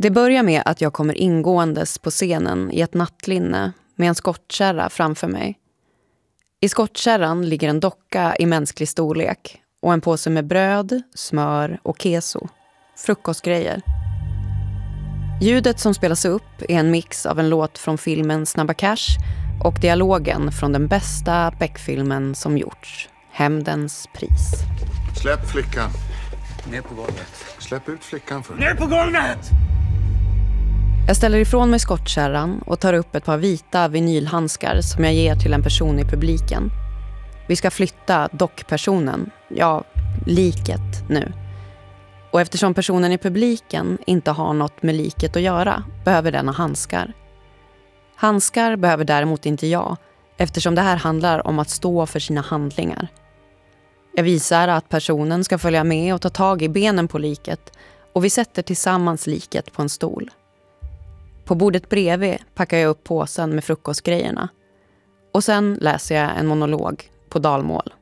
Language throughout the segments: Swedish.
Det börjar med att jag kommer ingåendes på scenen i ett nattlinne med en skottkärra framför mig. I skottkärran ligger en docka i mänsklig storlek och en påse med bröd, smör och keso. Frukostgrejer. Ljudet som spelas upp är en mix av en låt från filmen Snabba Cash och dialogen från den bästa Beck-filmen som gjorts, Hämndens pris. Släpp flickan. Ner på golvet. Släpp ut flickan för. Ner på golvet! Jag ställer ifrån mig skottkärran och tar upp ett par vita vinylhandskar som jag ger till en person i publiken. Vi ska flytta dockpersonen, ja, liket nu. Och eftersom personen i publiken inte har något med liket att göra behöver den ha handskar. Handskar behöver däremot inte jag, eftersom det här handlar om att stå för sina handlingar. Jag visar att personen ska följa med och ta tag i benen på liket och vi sätter tillsammans liket på en stol. På bordet bredvid packar jag upp påsen med frukostgrejerna. Och sen läser jag en monolog på dalmål.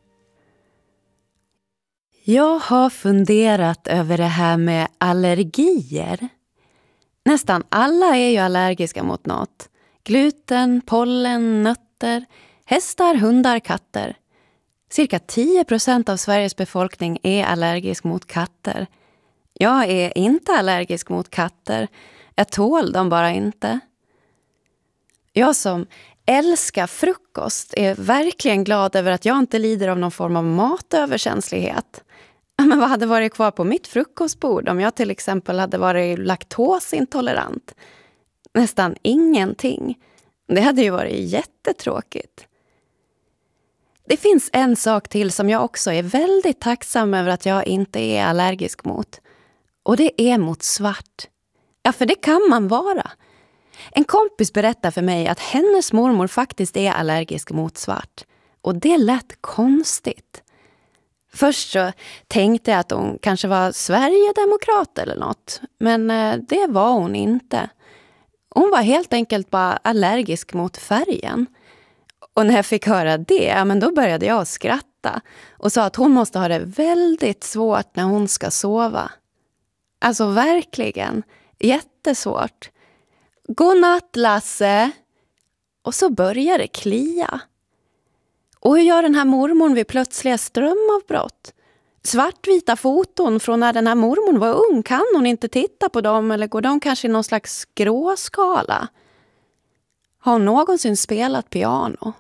Jag har funderat över det här med allergier. Nästan alla är ju allergiska mot något. Gluten, pollen, nötter, hästar, hundar, katter. Cirka 10% av Sveriges befolkning är allergisk mot katter. Jag är inte allergisk mot katter. Jag tål dem bara inte. Jag som älskar frukost är verkligen glad över att jag inte lider av någon form av matöverkänslighet. Men vad hade varit kvar på mitt frukostbord om jag till exempel hade varit laktosintolerant? Nästan ingenting. Det hade ju varit jättetråkigt. Det finns en sak till som jag också är väldigt tacksam över att jag inte är allergisk mot. Och det är mot svart. Ja, för det kan man vara. En kompis berättar för mig att hennes mormor faktiskt är allergisk mot svart. Och det lät konstigt. Först så tänkte jag att hon kanske var Sverigedemokrat eller något. Men det var hon inte. Hon var helt enkelt bara allergisk mot färgen. Och när jag fick höra det, ja, men då började jag skratta. Och sa att hon måste ha det väldigt svårt när hon ska sova. Alltså verkligen. Jättesvårt. Godnatt, Lasse. Och så börjar det klia. Och hur gör den här mormon vid plötsliga strömavbrott? Svartvita foton från när den här mormon var ung, kan hon inte titta på dem eller går de kanske i någon slags gråskala? Har hon någonsin spelat piano?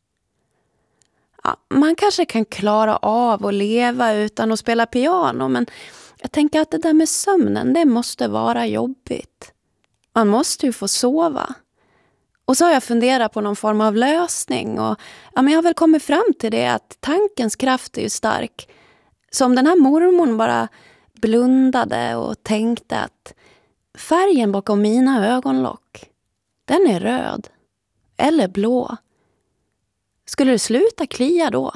Ja, man kanske kan klara av att leva utan att spela piano, men jag tänker att det där med sömnen, det måste vara jobbigt. Man måste ju få sova. Och så har jag funderat på någon form av lösning. Och ja, men jag har väl kommit fram till det att tankens kraft är ju stark. Så om den här mormon bara blundade och tänkte att färgen bakom mina ögonlock, den är röd. Eller blå. Skulle det sluta klia då?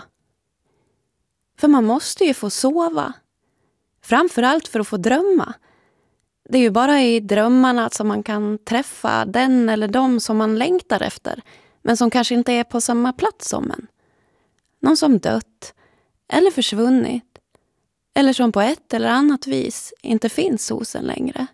För man måste ju få sova. Framförallt för att få drömma. Det är ju bara i drömmarna som man kan träffa den eller de som man längtar efter. Men som kanske inte är på samma plats som en. Någon som dött. Eller försvunnit. Eller som på ett eller annat vis inte finns hos en längre.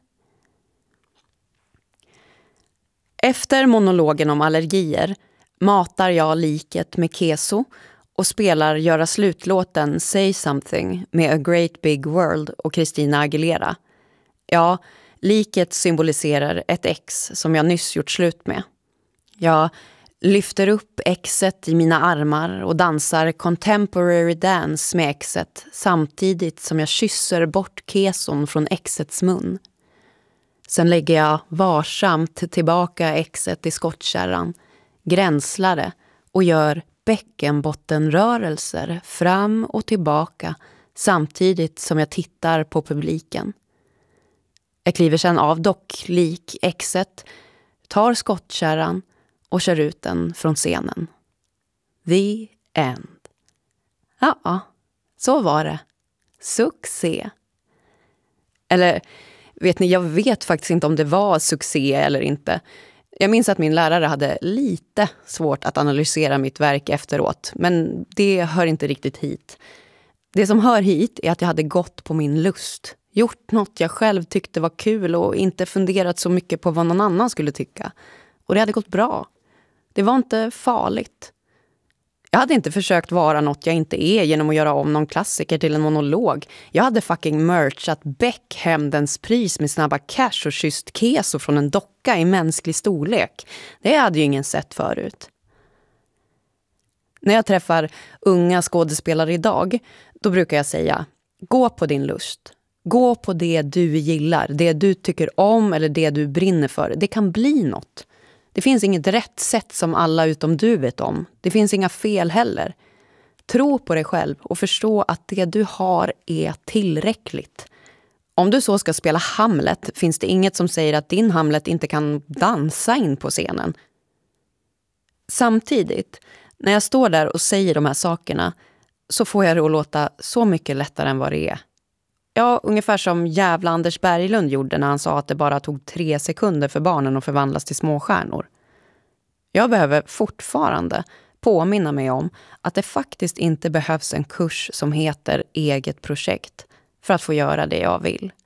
Efter monologen om allergier matar jag liket med keso och spelar göra slutlåten Say Something med A Great Big World och Christina Aguilera. Ja, liket symboliserar ett ex som jag nyss gjort slut med. Jag lyfter upp exet i mina armar och dansar contemporary dance med exet samtidigt som jag kysser bort keson från exets mun. Sen lägger jag varsamt tillbaka exet i skottkärran, gränslar det och gör bäckenbottenrörelser fram och tillbaka samtidigt som jag tittar på publiken. Jag kliver sedan av docklik exet, tar skottkärran och kör ut den från scenen. The end. Ja, så var det. Succé. Eller, vet ni, jag vet faktiskt inte om det var succé eller inte. Jag minns att min lärare hade lite svårt att analysera mitt verk efteråt, men det hör inte riktigt hit. Det som hör hit är att jag hade gått på min lust. Gjort något jag själv tyckte var kul och inte funderat så mycket på vad någon annan skulle tycka. Och det hade gått bra. Det var inte farligt. Jag hade inte försökt vara något jag inte är genom att göra om någon klassiker till en monolog. Jag hade fucking merchat Beck Hämndens pris med snabba cash och kysst keso från en docka i mänsklig storlek. Det hade ju ingen sett förut. När jag träffar unga skådespelare idag, då brukar jag säga: gå på din lust. Gå på det du gillar, det du tycker om eller det du brinner för. Det kan bli något. Det finns inget rätt sätt som alla utom du vet om. Det finns inga fel heller. Tro på dig själv och förstå att det du har är tillräckligt. Om du så ska spela Hamlet finns det inget som säger att din Hamlet inte kan dansa in på scenen. Samtidigt, när jag står där och säger de här sakerna, så får jag det att låta så mycket lättare än vad det är. Ja, ungefär som jävla Anders Berglund gjorde när han sa att det bara tog 3 sekunder för barnen att förvandlas till småstjärnor. Jag behöver fortfarande påminna mig om att det faktiskt inte behövs en kurs som heter eget projekt för att få göra det jag vill.